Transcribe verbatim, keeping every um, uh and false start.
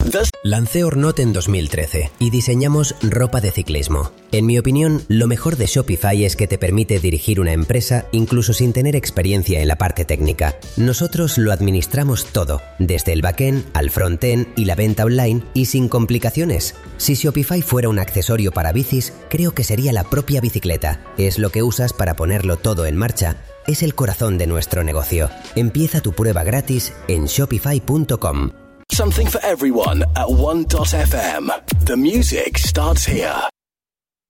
Lancé Ornot en dos mil trece y diseñamos ropa de ciclismo. En mi opinión, lo mejor de Shopify es que te permite dirigir una empresa incluso sin tener experiencia en la parte técnica. Nosotros lo administramos todo, desde el backend al frontend y la venta online y sin complicaciones. Si Shopify fuera un accesorio para bicis, creo que sería la propia bicicleta. Es lo que usas para ponerlo todo en marcha. Es el corazón de nuestro negocio. Empieza tu prueba gratis en shopify punto com. Something for everyone at one dot f m. The music starts here.